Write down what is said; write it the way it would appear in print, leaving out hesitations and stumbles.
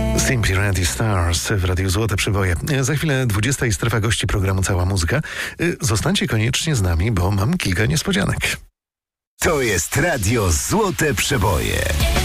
Simply Ready Stars w Radiu Złote Przeboje. Za chwilę 20 i strefa gości programu Cała Muzyka. Zostańcie koniecznie z nami, bo mam kilka niespodzianek. To jest Radio Złote Przeboje.